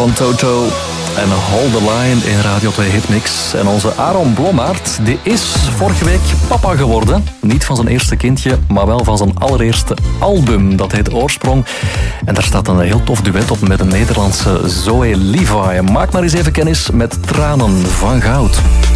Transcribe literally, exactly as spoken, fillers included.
van Toto en Hold the Line in Radio twee Hitmix. En onze Aaron Blommaert, die is vorige week papa geworden. Niet van zijn eerste kindje, maar wel van zijn allereerste album. Dat heet Oorsprong. En daar staat een heel tof duet op met een Nederlandse Zoe Levi. Maak maar eens even kennis met Tranen van Goud.